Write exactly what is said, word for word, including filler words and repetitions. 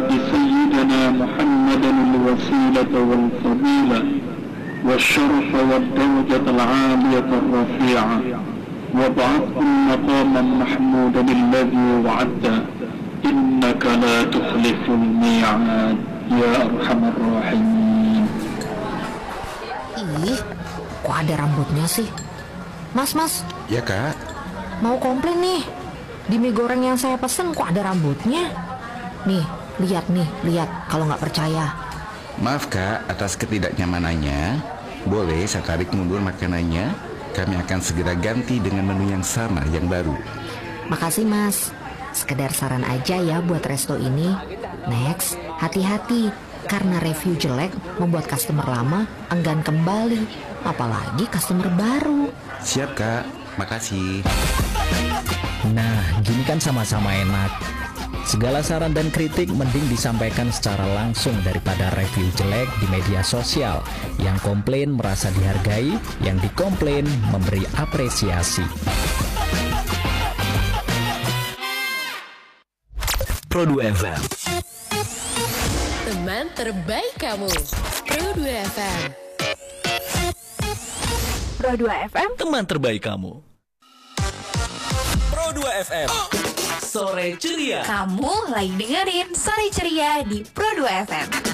آت سيدنا محمدا الوسيلة والفضيلة والشرف والدرجة العالية الرفيعة وابعثه مقاما محمودا الذي وعدته إنك لا تخلف الميعاد يا أرحم الراحمين. Ih, kok ada rambutnya sih? Mas, mas. Ya kak. Mau komplain nih. Di mie goreng yang saya pesen kok ada rambutnya? Nih, lihat nih, lihat kalau nggak percaya. Maaf kak atas ketidaknyamanannya. Boleh saya tarik mundur makanannya? Kami akan segera ganti dengan menu yang sama, yang baru. Makasih mas. Sekedar saran aja ya buat resto ini. Next, hati-hati. Karena review jelek membuat customer lama enggan kembali. Apalagi customer baru. Siap kak, makasih. Nah, gini kan sama-sama enak. Segala saran dan kritik mending disampaikan secara langsung daripada review jelek di media sosial. Yang komplain merasa dihargai, yang dikomplain memberi apresiasi. Pro dua F M, teman terbaik kamu. Pro dua F M. Pro dua F M, teman terbaik kamu. Pro dua F M, Sore Ceria. Kamu lagi dengerin Sore Ceria di Pro dua F M.